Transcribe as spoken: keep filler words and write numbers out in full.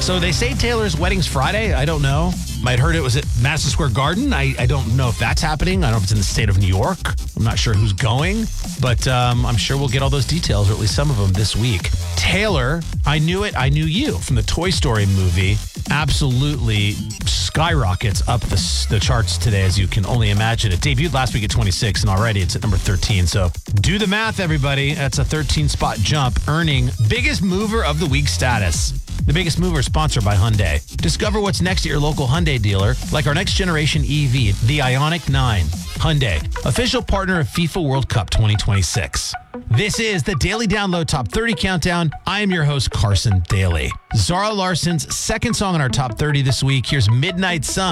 So they say Taylor's wedding's Friday. I don't know. Might heard it was at Madison Square Garden. I, I don't know if that's happening. I don't know if it's in the state of New York. I'm not sure who's going, but um, I'm sure we'll get all those details, or at least some of them, this week. Taylor, I Knew It, I Knew You from the Toy Story movie absolutely skyrockets up the, the charts today, as you can only imagine. It debuted last week at twenty-six, and already it's at number thirteen. So do the math, everybody. That's a thirteen spot jump, earning Biggest Mover of the Week status. The Biggest Mover is sponsored by Hyundai. Discover what's next at your local Hyundai dealer, like our next generation E V, the Ioniq nine. Hyundai, official partner of FIFA World Cup twenty twenty-six. This is the Daily Download Top thirty Countdown. I am your host, Carson Daly. Zara Larson's second song in our Top thirty this week. Here's Midnight Sun.